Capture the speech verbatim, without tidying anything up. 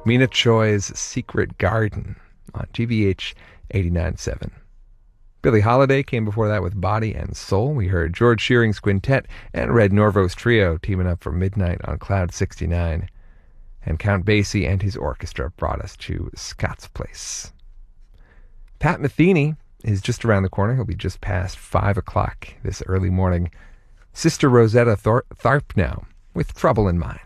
Mina Choi's Secret Garden on G V H eighty-nine point seven. Billie Holiday came before that with Body and Soul. We heard George Shearing's Quintet and Red Norvo's Trio teaming up for Midnight on Cloud sixty-nine. And Count Basie and his orchestra brought us to Scott's Place. Pat Metheny is just around the corner. He'll be just past five o'clock this early morning. Sister Rosetta Thor- Tharpe now, with Trouble in Mind.